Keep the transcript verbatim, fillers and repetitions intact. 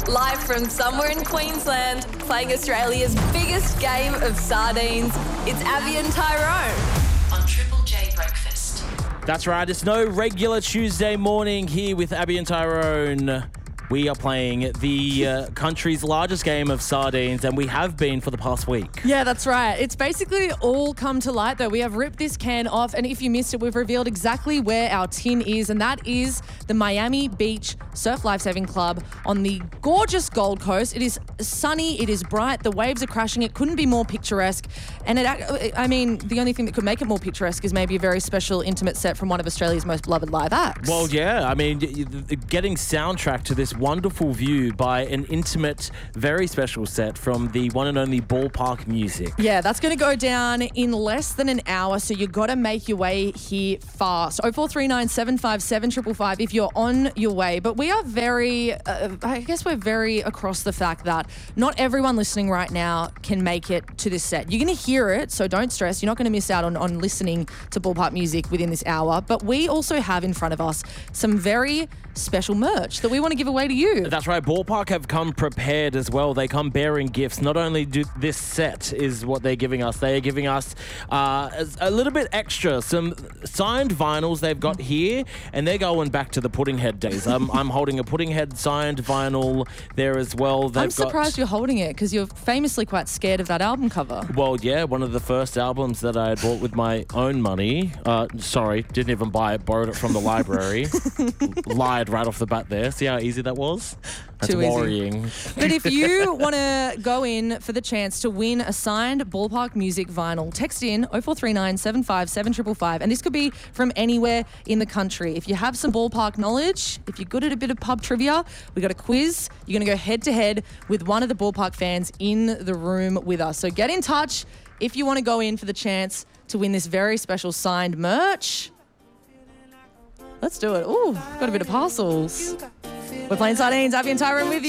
Live from somewhere in Queensland, playing Australia's biggest game of sardines, it's Abby and Tyrone on Triple J Breakfast. That's right, it's no regular Tuesday morning here with Abby and Tyrone. We are playing the uh, country's largest game of sardines, and we have been for the past week. Yeah, that's right. It's basically all come to light, though. We have ripped this can off, and if you missed it, we've revealed exactly where our tin is, and that is the Miami Beach Surf Lifesaving Club on the gorgeous Gold Coast. It is sunny, it is bright, the waves are crashing. It couldn't be more picturesque, and it, I mean, the only thing that could make it more picturesque is maybe a very special, intimate set from one of Australia's most beloved live acts. Well, yeah, I mean, getting soundtracked to this wonderful view by an intimate, very special set from the one and only Ballpark Music. Yeah, that's going to go down in less than an hour, so you've got to make your way here fast. oh four three nine, seven five seven, five five five if you're on your way. But we are very, uh, I guess we're very across the fact that not everyone listening right now can make it to this set. You're going to hear it, so don't stress. You're not going to miss out on, on listening to Ballpark Music within this hour. But we also have in front of us some very special merch that we want to give away to you. That's right. Ballpark have come prepared as well. They come bearing gifts. Not only do this set is what they're giving us, they are giving us uh, a little bit extra. Some signed vinyls they've got here, and they're going back to the Puddinghead days. I'm, I'm holding a Puddinghead signed vinyl there as well. They've I'm surprised got, you're holding it because you're famously quite scared of that album cover. Well, yeah, one of the first albums that I had bought with my own money. Uh, sorry, didn't even buy it, borrowed it from the library. Lied right off the bat there. See how easy that was? That's Too easy. worrying. But if you want to go in for the chance to win a signed Ballpark Music vinyl, text in oh four three nine, seven five seven, five five five, and this could be from anywhere in the country. If you have some ballpark knowledge, if you're good at a bit of pub trivia, we got a quiz. You're going to go head to head with one of the Ballpark fans in the room with us. So get in touch if you want to go in for the chance to win this very special signed merch. Let's do it. Ooh, got a bit of parcels. We're playing sardines. Abby and Tyrone with you.